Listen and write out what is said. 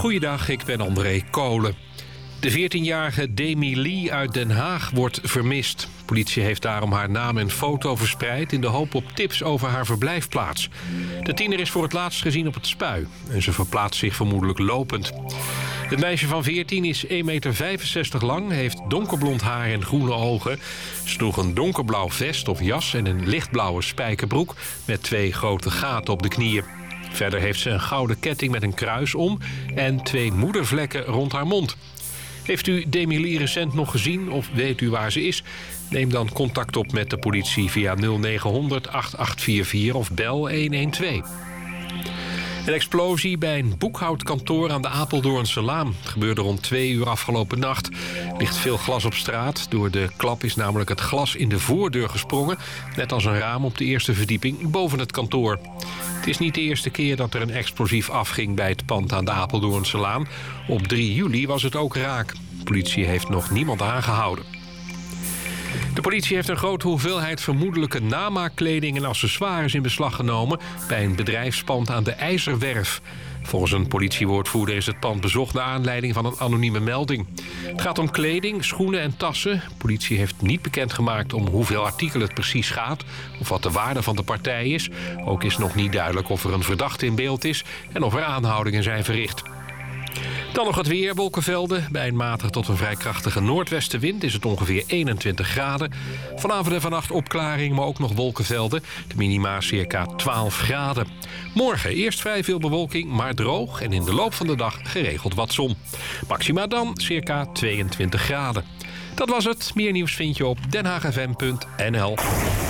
Goeiedag, ik ben André Kolen. De 14-jarige Demi Lee uit Den Haag wordt vermist. Politie heeft daarom haar naam en foto verspreid in de hoop op tips over haar verblijfplaats. De tiener is voor het laatst gezien op het Spui en ze verplaatst zich vermoedelijk lopend. Het meisje van 14 is 1,65 meter lang, heeft donkerblond haar en groene ogen. Ze droeg een donkerblauw vest of jas en een lichtblauwe spijkerbroek met 2 grote gaten op de knieën. Verder heeft ze een gouden ketting met een kruis om en 2 moedervlekken rond haar mond. Heeft u Demi Lee recent nog gezien of weet u waar ze is? Neem dan contact op met de politie via 0900 8844 of bel 112. Een explosie bij een boekhoudkantoor aan de Apeldoornse Laan. Het gebeurde rond 2 uur afgelopen nacht. Er ligt veel glas op straat. Door de klap is namelijk het glas in de voordeur gesprongen. Net als een raam op de eerste verdieping boven het kantoor. Het is niet de eerste keer dat er een explosief afging bij het pand aan de Apeldoornse Laan. Op 3 juli was het ook raak. De politie heeft nog niemand aangehouden. De politie heeft een grote hoeveelheid vermoedelijke namaakkleding en accessoires in beslag genomen bij een bedrijfspand aan de IJzerwerf. Volgens een politiewoordvoerder is het pand bezocht naar aanleiding van een anonieme melding. Het gaat om kleding, schoenen en tassen. De politie heeft niet bekendgemaakt om hoeveel artikelen het precies gaat of wat de waarde van de partij is. Ook is nog niet duidelijk of er een verdachte in beeld is en of er aanhoudingen zijn verricht. Dan nog het weer, wolkenvelden. Bij een matige tot een vrij krachtige noordwestenwind is het ongeveer 21 graden. Vanavond en vannacht opklaring, maar ook nog wolkenvelden. De minima circa 12 graden. Morgen eerst vrij veel bewolking, maar droog. En in de loop van de dag geregeld wat zon. Maxima dan circa 22 graden. Dat was het. Meer nieuws vind je op denhaagfm.nl.